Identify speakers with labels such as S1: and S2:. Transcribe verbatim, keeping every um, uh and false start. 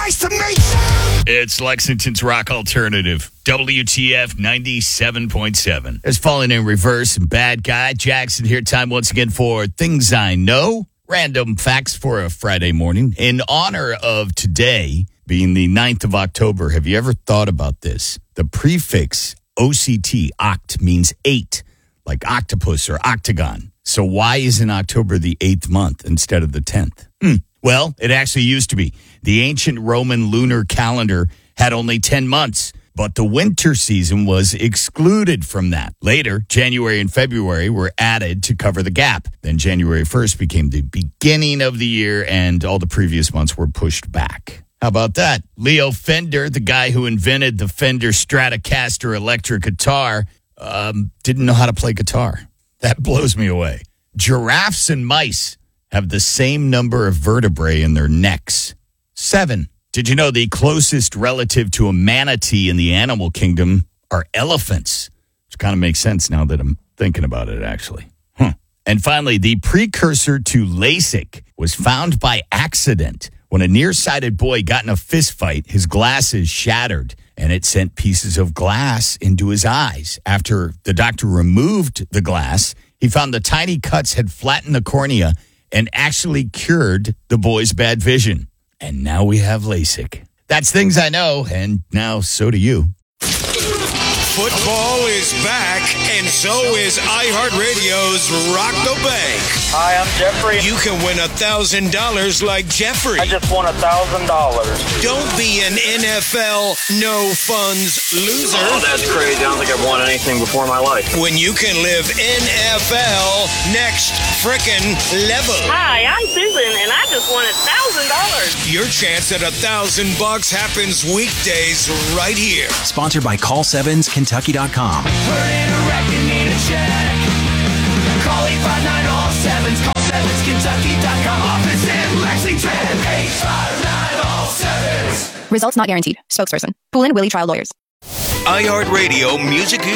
S1: Nice to meet you.
S2: It's Lexington's Rock Alternative, W T F ninety-seven point seven. It's Falling in Reverse and Bad Guy. Jackson here, time once again for Things I Know. Random facts for a Friday morning. In honor of today being the ninth of October, have you ever thought about this? The prefix O C T, oct, means eight, like octopus or octagon. So why isn't October the eighth month instead of the tenth? Hmm. Well, it actually used to be. The ancient Roman lunar calendar had only ten months, but the winter season was excluded from that. Later, January and February were added to cover the gap. Then January first became the beginning of the year, and all the previous months were pushed back. How about that? Leo Fender, the guy who invented the Fender Stratocaster electric guitar, um, didn't know how to play guitar. That blows me away. Giraffes and mice have the same number of vertebrae in their necks. Seven. Did you know the closest relative to a manatee in the animal kingdom are elephants? Which kind of makes sense now that I'm thinking about it, actually. Huh. And finally, the precursor to LASIK was found by accident. When a nearsighted boy got in a fist fight, his glasses shattered, and it sent pieces of glass into his eyes. After the doctor removed the glass, he found the tiny cuts had flattened the cornea and actually cured the boy's bad vision. And now we have LASIK. That's Things I Know, and now so do you.
S3: Football is back, and so is iHeartRadio's Rock the Bank.
S4: Hi, I'm Jeffrey.
S3: You can win one thousand dollars like Jeffrey.
S4: I just won one thousand dollars.
S3: Don't be an N F L no-funds loser.
S4: Oh, that's crazy. I don't think I've won anything before in my life.
S3: When you can live N F L next frickin' level.
S5: Hi, I'm Susan, and I just won one thousand dollars.
S3: Your chance at one thousand bucks happens weekdays right here.
S6: Sponsored by Call Sevens, Kentucky dot com.
S1: We're in a wreck and need a check. Call eight five nine all sevens. Call sevens Kentucky dot com. Office in Lexington. eight five nine all sevens.
S7: Results not guaranteed. Spokesperson. Poolin Willie Trial Lawyers.
S3: iHeartRadio Music